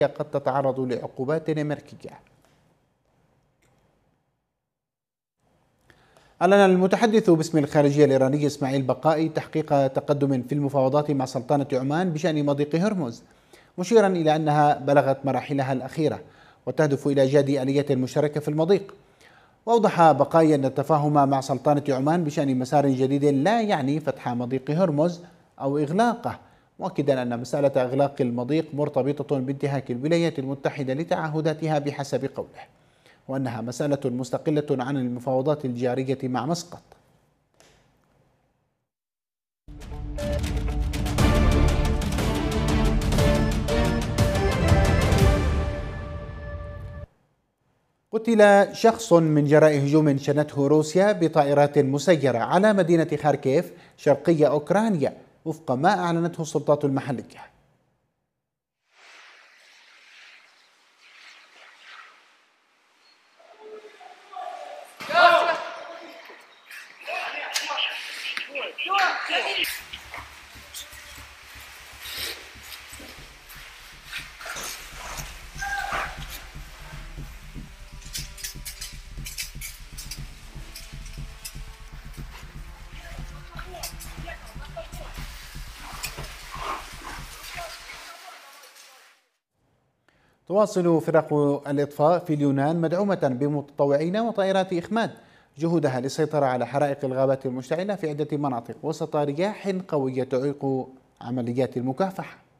قد تتعرض لعقوبات أمريكية. أعلن المتحدث باسم الخارجية الإيراني إسماعيل بقائي تحقيق تقدم في المفاوضات مع سلطنة عمان بشأن مضيق هرمز، مشيرا إلى أنها بلغت مراحلها الأخيرة وتهدف إلى إيجاد آلية مشتركة في المضيق. وأوضح بقائي أن التفاهم مع سلطنة عمان بشأن مسار جديد لا يعني فتح مضيق هرمز أو إغلاقه، مؤكدا أن مسألة إغلاق المضيق مرتبطة بانتهاك الولايات المتحدة لتعهداتها بحسب قوله، وأنها مسألة مستقلة عن المفاوضات الجارية مع مسقط. قتل شخص من جراء هجوم شنته روسيا بطائرات مسيرة على مدينة خاركيف شرقي أوكرانيا، وفق ما أعلنته السلطات المحلية. تواصل فرق الإطفاء في اليونان مدعومة بمتطوعين وطائرات إخماد جهودها للسيطرة على حرائق الغابات المشتعلة في عدة مناطق وسط رياح قوية تعيق عمليات المكافحة.